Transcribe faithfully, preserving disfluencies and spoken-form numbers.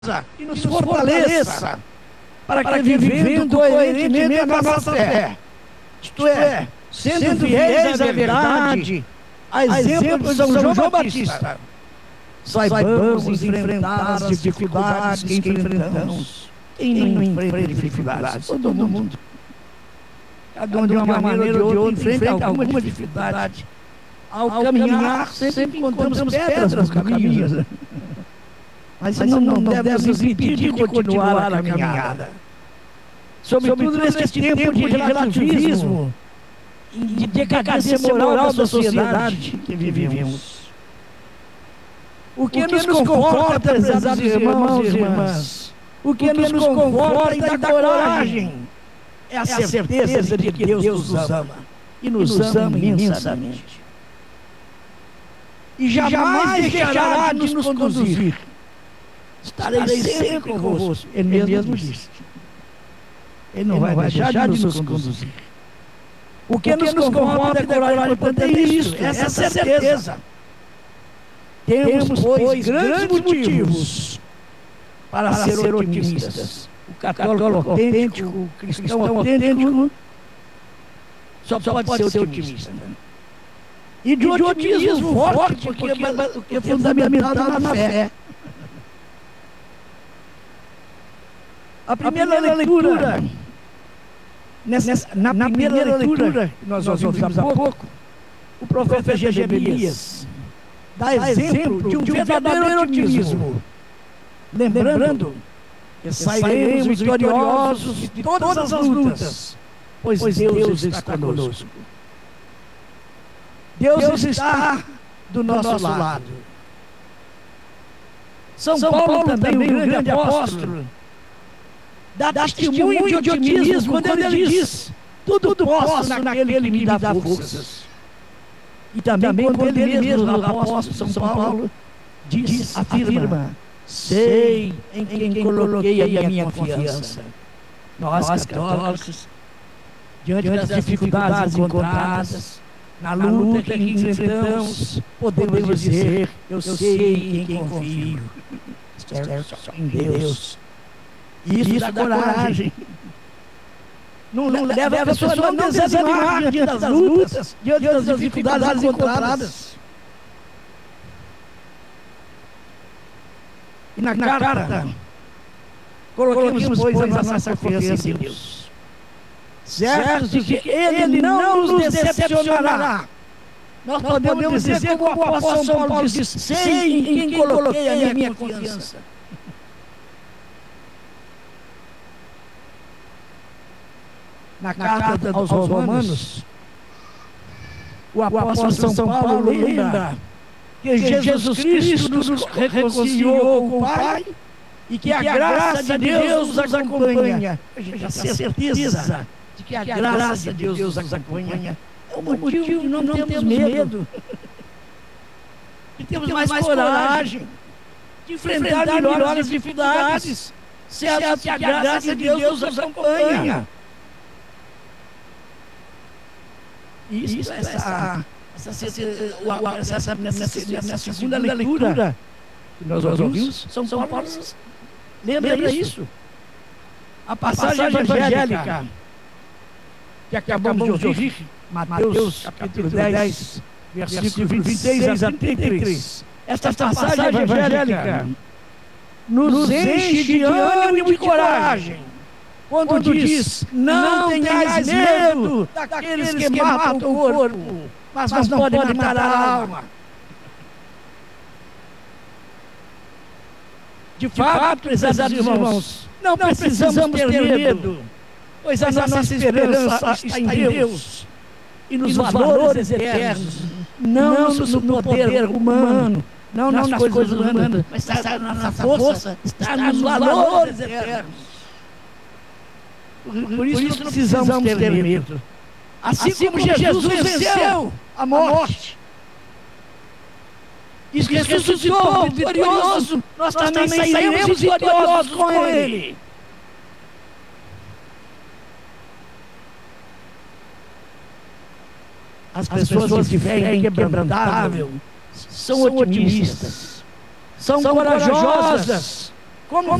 e nos fortaleça para que, vivendo coerentemente a nossa fé, isto é, sendo fiéis à verdade, a exemplo de São João Batista, saibamos enfrentar as dificuldades que enfrentamos. Quem não enfrenta dificuldades? Todo mundo. Cada um de uma maneira ou de outra enfrenta alguma dificuldade. Ao caminhar, sempre encontramos pedras no caminho. Mas isso não, não deve nos impedir de continuar a caminhada. Sobretudo neste tempo de relativismo e de decadência moral da sociedade que vivemos. O que nos conforta, prezados irmãos e irmãs, o que nos conforta e dá coragem é a certeza de que Deus nos ama e nos ama imensamente. E jamais deixará de nos conduzir. Estarei sempre convosco. Ele mesmo disse. Ele não vai deixar de nos conduzir. O que nos conforta e dá coragem, portanto, é isso, essa certeza. Temos, pois, grandes motivos para ser otimistas. O católico autêntico, o cristão autêntico, só pode ser otimista. E de otimismo forte, porque é fundamentado na fé. A primeira leitura, nessa, na, na primeira leitura que nós ouvimos há pouco, o profeta Jeremias dá exemplo de um verdadeiro otimismo, lembrando que sairemos vitoriosos de todas as lutas, pois Deus está conosco. Deus está do nosso lado. São Paulo também, um grande apóstolo, dá testemunho de otimismo quando ele diz: tudo posso naquele que me dá forças. E também quando ele mesmo, o apóstolo São Paulo, diz, afirma: sei em quem coloquei a minha confiança. Nós, católicos, diante das dificuldades encontradas, na luta que enfrentamos, podemos dizer: eu sei em quem confio. Só em Deus. Isso, Isso dá coragem. Não, não leva a pessoa a não desanimar diante das lutas, diante das dificuldades encontradas. E na, na carta, coloquemos, pois, a nossa confiança em Deus, certos de que Ele não nos decepcionará. Nós podemos dizer, como o apóstolo São Paulo disse: sei em quem coloquei a minha confiança. Na carta aos Romanos, o apóstolo São Paulo lembra que Jesus Cristo nos reconciliou com o Pai e que a graça de Deus nos acompanha. A gente tem a certeza de que a graça de Deus nos acompanha. É o motivo de não termos medo, de termos mais coragem, de enfrentar melhor as dificuldades, certo que a graça de Deus nos acompanha. Isso, Isso essa, essa, essa, essa, essa, nessa, nessa segunda leitura que nós ouvimos, São Paulo lembra isso. A passagem evangélica que acabamos de ouvir, Mateus capítulo dez, versículo vinte e seis a trinta e três. Esta passagem evangélica nos enche de ânimo e de coragem. Quando, Quando diz, não tenhais medo daqueles que matam o corpo, mas, mas não podem matar a alma. De fato, prezados irmãos, não precisamos ter medo, pois a nossa esperança está em Deus e nos valores eternos, não no poder humano, não nas coisas humanas, mas está na nossa força, está nos valores eternos. Por, por isso, isso não precisamos, precisamos ter medo. medo. Assim, assim como Jesus venceu a morte e ressuscitou vitorioso, nós, nós também sairemos vitoriosos com Ele. As pessoas, As pessoas de fé inquebrantável são otimistas, são, são corajosas, como